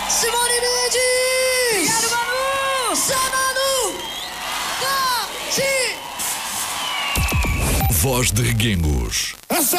Simone Mendes! Obrigado, Manu! Samanu! Tá, sim! Voz de Reguengos.